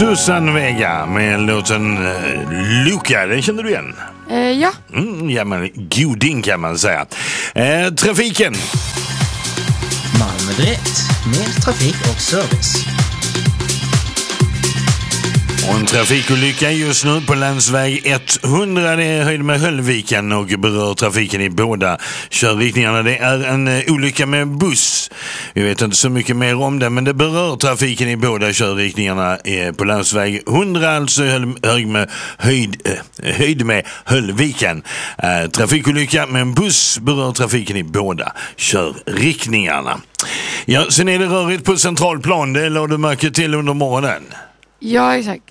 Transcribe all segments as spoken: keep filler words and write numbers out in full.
Susan Vega med låten uh, Luca, den känner du igen? Eh, ja. Mm, ja, men goding kan man säga. Eh, trafiken. Malmö Direkt, med trafik och service. Och en trafikolycka just nu på landsväg hundra, det är höjd med Höllviken och berör trafiken i båda körriktningarna. Det är en uh, olycka med buss. Vi vet inte så mycket mer om det, men det berör trafiken i båda körriktningarna eh, på landsväg hundra, alltså höjd med, höjd, eh, höjd med Höllviken. Eh, trafikolycka med en buss berör trafiken i båda körriktningarna. Ja, sen är det rörigt på centralplan, det lade du märke till under morgonen. Ja, exakt.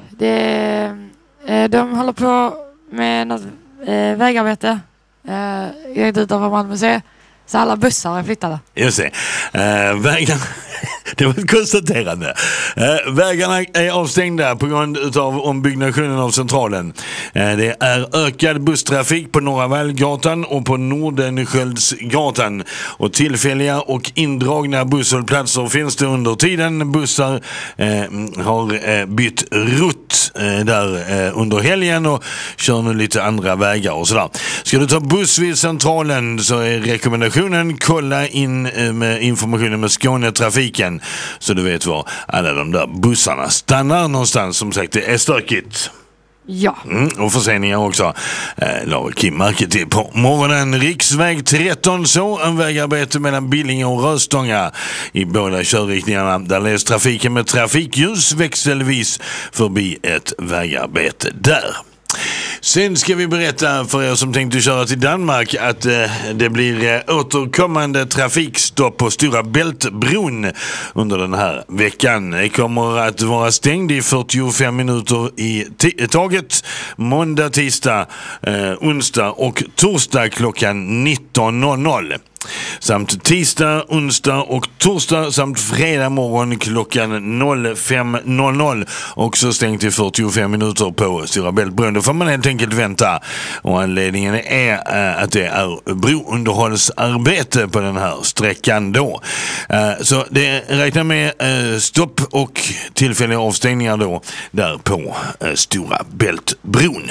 Det, eh, de håller på med något eh, vägarbete eh, direkt utanför Malmö C. Så alla bussar är flyttade. Just det. Eh, vägarna, det var ett konstaterande. Eh, vägarna är avstängda på grund av ombyggnationen av centralen. Eh, det är ökad busstrafik på Norra Vallgatan och på Nordensköldsgatan. Och tillfälliga och indragna busshållplatser finns det under tiden. Bussar eh, har eh, bytt rutt eh, där eh, under helgen och kör nu lite andra vägar och sådär. Ska du ta buss vid centralen så är rekommendationen kolla in med informationen med Skånetrafiken så du vet var alla de där bussarna stannar någonstans. Som sagt, det är stökigt. Ja. Mm, och förseningar också. Eh, la Kim märke till på morgonen. Riksväg tretton, så en vägarbete mellan Billinge och Röstånga i båda körriktningarna. Där leds trafiken med trafikljus växelvis förbi ett vägarbete där. Sen ska vi berätta för er som tänkte köra till Danmark att eh, det blir eh, återkommande trafikstopp på Stora Bältbron under den här veckan. Det kommer att vara stängd i fyrtiofem minuter i t- taget måndag, tisdag, eh, onsdag och torsdag klockan nitton noll noll. Samt tisdag, onsdag och torsdag samt fredag morgon klockan fem noll noll. Också stängt i fyrtiofem minuter på Stora Bältbron. Då får man helt enkelt vänta. Och anledningen är äh, att det är brounderhållsarbete på den här sträckan då. Äh, så det räknar med äh, stopp och tillfälliga avstängningar då där på äh, Stora Bältbron.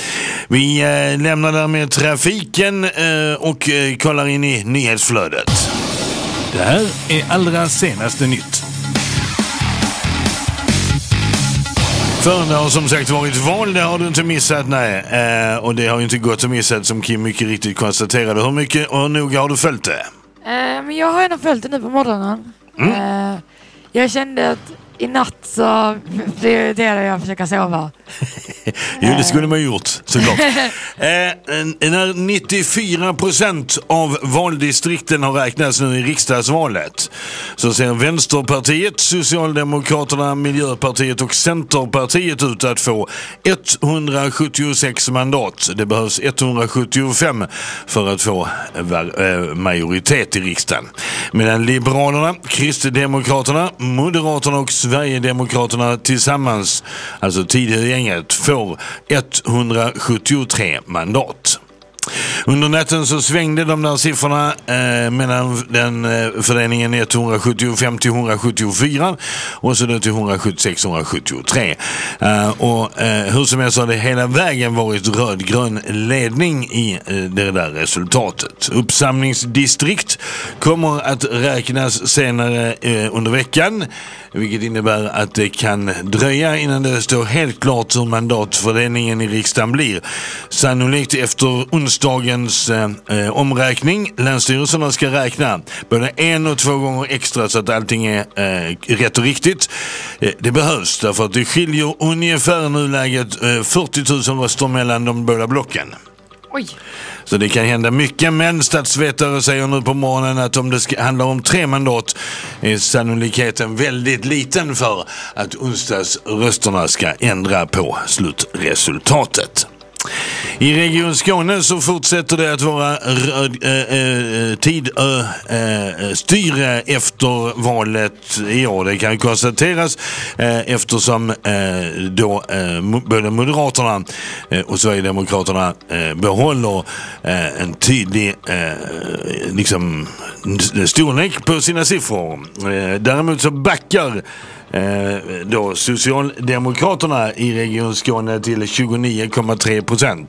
Vi eh, lämnar där med trafiken eh, och eh, kollar in i nyhetsflödet. Det här är allra senaste nytt. För det har som sagt varit val, det har du inte missat, nej. Eh, och det har ju inte gått att missa som Kim mycket riktigt konstaterade. Hur mycket och hur noga har du följt det? Eh, men jag har ändå följt det nu på morgonen. Mm. Eh, jag kände att i natt så prioriterade jag att försöka sova. Jo, det skulle man ha gjort, såklart. eh, när nittiofyra procent av valdistrikten har räknats nu i riksdagsvalet så ser Vänsterpartiet, Socialdemokraterna, Miljöpartiet och Centerpartiet ut att få etthundrasjuttiosex mandat. Det behövs etthundrasjuttiofem för att få eh, majoritet i riksdagen. Medan Liberalerna, Kristdemokraterna, Moderaterna och Sverigedemokraterna tillsammans, alltså tidigare gänget, får etthundrasjuttiotre mandat. Under natten så svängde de där siffrorna eh, mellan den eh, fördelningen etthundrasjuttiofem till etthundrasjuttiofyra och så då till etthundrasjuttiosex till etthundrasjuttiotre. Eh, och eh, hur som helst har det hela vägen varit rödgrön ledning i eh, det där resultatet. Uppsamlingsdistrikt kommer att räknas senare eh, under veckan, vilket innebär att det kan dröja innan det står helt klart hur mandatfördelningen i riksdagen blir. Sannolikt efter onsdagens eh, omräkning. Länsstyrelserna ska räkna både en och två gånger extra så att allting är eh, rätt och riktigt. Eh, det behövs därför att det skiljer ungefär nuläget eh, fyrtio tusen röster mellan de båda blocken. Oj. Så det kan hända mycket, men statsvetare säger nu på morgonen att om det ska, handlar om tre mandat är sannolikheten väldigt liten för att onsdagsrösterna ska ändra på slutresultatet. I Region Skåne så fortsätter det att vara röd, äh, äh, tid äh, styre efter valet i år. Det kan konstateras äh, eftersom äh, då äh, både Moderaterna äh, och Sverigedemokraterna äh, behåller äh, en tydlig äh, liksom storlek på sina siffror. Äh, däremot så backar Eh, då Socialdemokraterna i Region Skåne till tjugonio komma tre procent.